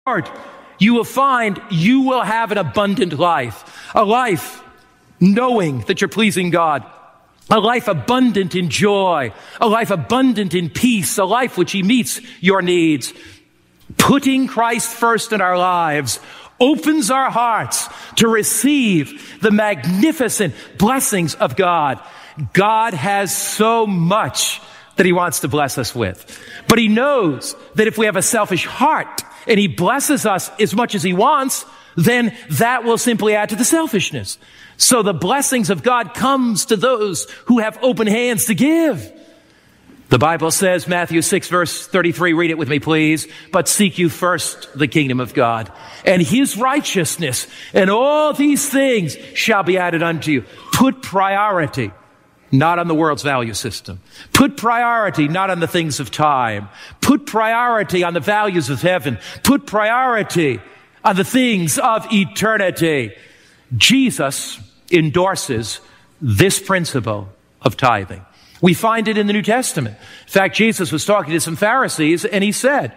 Lord, you will find you will have an abundant life, a life knowing that you're pleasing God, a life abundant in joy, a life abundant in peace, a life which He meets your needs. Putting Christ first in our lives opens our hearts to receive the magnificent blessings of God. God has so much that He wants to bless us with. But He knows that if we have a selfish heart and He blesses us as much as He wants, then that will simply add to the selfishness. So the blessings of God comes to those who have open hands to give. The Bible says, Matthew 6 verse 33, read it with me please, but seek you first the kingdom of God and His righteousness, and all these things shall be added unto you. Put priority not on the world's value system. Put priority not on the things of time. Put priority on the values of heaven. Put priority on the things of eternity. Jesus endorses this principle of tithing. We find it in the New Testament. In fact, Jesus was talking to some Pharisees and He said,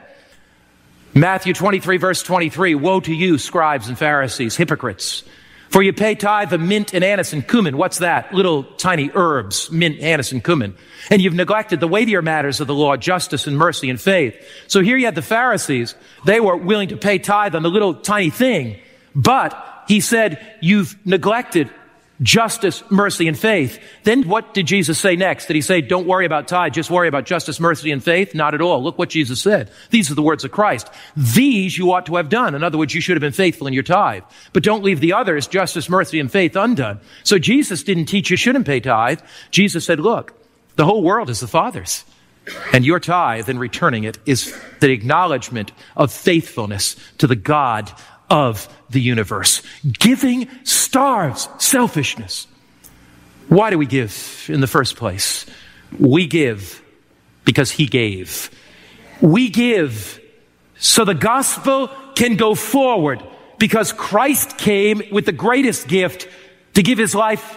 Matthew 23 verse 23, woe to you, scribes and Pharisees, hypocrites! For you pay tithe of mint and anise and cumin. What's that? Little tiny herbs, mint, anise, and cumin. And you've neglected the weightier matters of the law, justice and mercy and faith. So here you had the Pharisees. They were willing to pay tithe on the little tiny thing. But He said, you've neglected justice, mercy, and faith. Then what did Jesus say next? Did He say, don't worry about tithe, just worry about justice, mercy, and faith? Not at all. Look what Jesus said. These are the words of Christ. These you ought to have done. In other words, you should have been faithful in your tithe. But don't leave the others, justice, mercy, and faith, undone. So Jesus didn't teach you shouldn't pay tithe. Jesus said, look, the whole world is the Father's. And your tithe in returning it is the acknowledgement of faithfulness to the God of the universe. Giving starves selfishness. Why do we give in the first place? We give because He gave. We give so the gospel can go forward, because Christ came with the greatest gift to give His life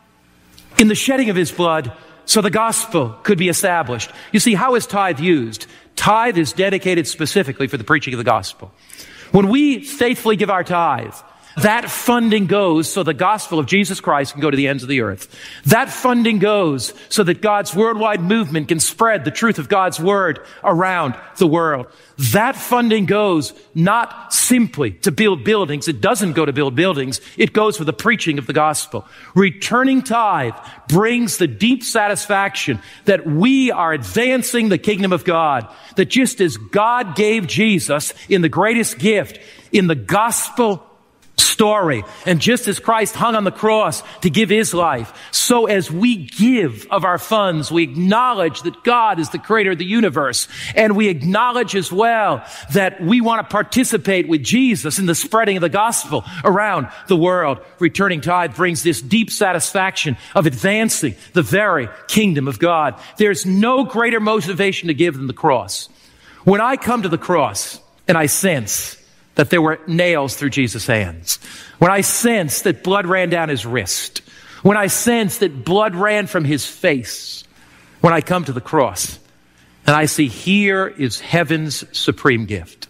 in the shedding of His blood so the gospel could be established. You see, how is tithe used? Tithe is dedicated specifically for the preaching of the gospel. When we faithfully give our tithe, that funding goes so the gospel of Jesus Christ can go to the ends of the earth. That funding goes so that God's worldwide movement can spread the truth of God's word around the world. That funding goes not simply to build buildings. It doesn't go to build buildings. It goes for the preaching of the gospel. Returning tithe brings the deep satisfaction that we are advancing the kingdom of God. That just as God gave Jesus in the greatest gift, in the gospel story, and just as Christ hung on the cross to give His life, so as we give of our funds, we acknowledge that God is the creator of the universe, and we acknowledge as well that we want to participate with Jesus in the spreading of the gospel around the world. Returning tithe brings this deep satisfaction of advancing the very kingdom of God. There's no greater motivation to give than the cross. When I come to the cross and I sense that there were nails through Jesus' hands, when I sense that blood ran down His wrist, when I sense that blood ran from His face, when I come to the cross and I see here is heaven's supreme gift.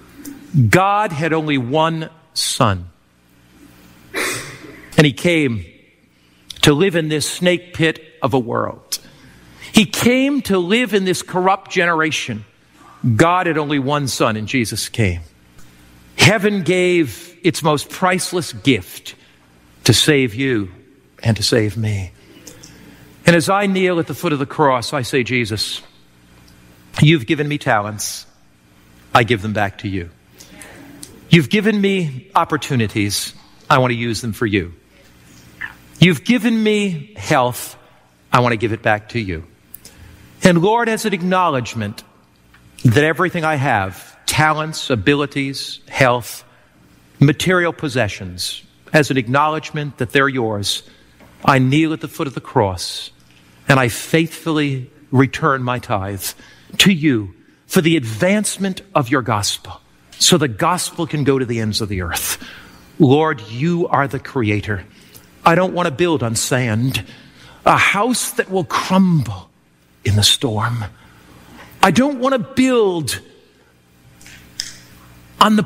God had only one Son, and He came to live in this snake pit of a world. He came to live in this corrupt generation. God had only one Son, and Jesus came. Heaven gave its most priceless gift to save you and to save me. And as I kneel at the foot of the cross, I say, Jesus, you've given me talents. I give them back to you. You've given me opportunities. I want to use them for you. You've given me health. I want to give it back to you. And Lord, as an acknowledgement that everything I have, talents, abilities, health, material possessions, as an acknowledgement that they're yours, I kneel at the foot of the cross and I faithfully return my tithe to you for the advancement of your gospel, so the gospel can go to the ends of the earth. Lord, you are the creator. I don't want to build on sand, a house that will crumble in the storm. I don't want to build on the